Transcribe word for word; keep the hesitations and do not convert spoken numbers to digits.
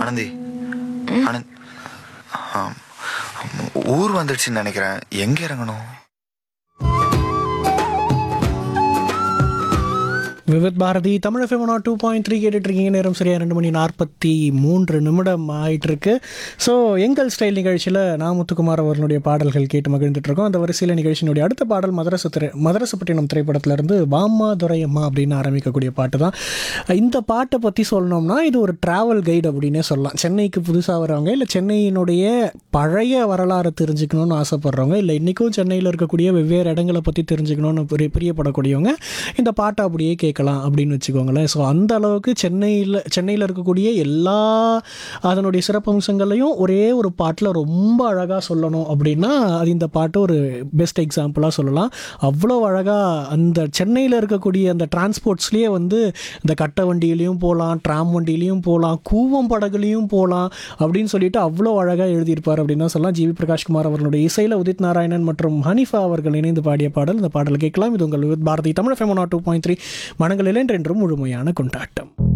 ஆனந்தி, ஆனந்த், ஊர் வந்துடுச்சுன்னு நினைக்கிறேன். எங்க இறங்கணும்? Vividh Bharathi Tamil FM one two point three கேட்டுட்டு இருக்கீங்க. நேரம் சரியாக ரெண்டு மணி நாற்பத்தி மூன்று நிமிடம் ஆயிட்டு இருக்கு. ஸோ எங்கள் ஸ்டைல் நிகழ்ச்சியில் நான் முத்துக்குமார் அவர்களுடைய பாடல்கள் கேட்டு மகிழ்ந்துட்டு இருக்கோம். அந்த வரிசையில் நிகழ்ச்சியினுடைய அடுத்த பாடல் மதரச திரை மதரசப்பட்டினம் திரைப்படத்திலிருந்து பாம்மா துரையம்மா அப்படின்னு ஆரம்பிக்கக்கூடிய பாட்டு தான். இந்த பாட்டை பற்றி சொல்லணும்னா இது ஒரு ட்ராவல் கைடு அப்படின்னே சொல்லலாம். சென்னைக்கு புதுசாக வரவங்க, இல்லை சென்னையினுடைய பழைய வரலாறு தெரிஞ்சுக்கணும்னு ஆசைப்படுறவங்க, இல்லை இன்றைக்கும் சென்னையில் இருக்கக்கூடிய வெவ்வேறு இடங்களை பற்றி தெரிஞ்சுக்கணும்னு பிரிய பிரியப்படக்கூடியவங்க இந்த பாட்டை அப்படியே கேட்க அப்படின்னு வச்சுக்கோங்களேன். ஸோ அந்த அளவுக்கு சென்னையில் சென்னையில் இருக்கக்கூடிய எல்லா அதனுடைய சிறப்பம்சங்களையும் ஒரே ஒரு பாட்டில் ரொம்ப அழகாக சொல்லணும் அப்படின்னா அது இந்த பாட்டு ஒரு பெஸ்ட் எக்ஸாம்பிளாக சொல்லலாம். அவ்வளோ அழகாக அந்த சென்னையில் இருக்கக்கூடிய அந்த டிரான்ஸ்போர்ட்ஸ்லேயே வந்து இந்த கட்டை வண்டியிலையும் போகலாம், ட்ராம் வண்டியிலையும் போகலாம், கூவம் படகுலையும் போகலாம் அப்படின்னு சொல்லிட்டு அவ்வளோ அழகாக எழுதியிருப்பார் அப்படின்னு தான் சொல்லலாம். ஜிவி பிரகாஷ்குமார் அவர்களுடைய இசையில் உதித் நாராயணன் மற்றும் ஹனிஃபா அவர்கள் இணைந்து பாடிய பாடல். இந்த பாடல் கேட்கலாம். இது உங்கள் Bharathi Tamil FM one two point three மனங்களில் என்றென்றும் முழுமையான கொண்டாட்டம்.